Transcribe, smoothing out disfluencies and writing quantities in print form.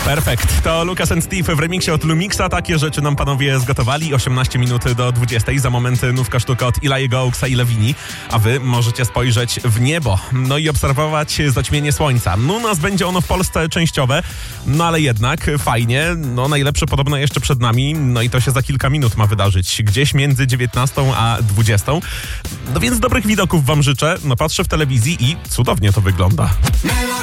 Perfekt. To Lucas and Steve w remiksie od Lumixa. Takie rzeczy nam panowie zgotowali. 18 minut do 20. Za moment nówka sztuka od Eli'ego Oaksa i Lewini. A wy możecie spojrzeć w niebo. No i obserwować zaćmienie słońca. No nas będzie ono w Polsce częściowe. No ale jednak fajnie. No najlepsze podobno jeszcze przed nami. No i to się za kilka minut ma wydarzyć. Gdzieś między 19 a 20. No więc dobrych widoków wam życzę. No patrzę w telewizji i cudownie to wygląda.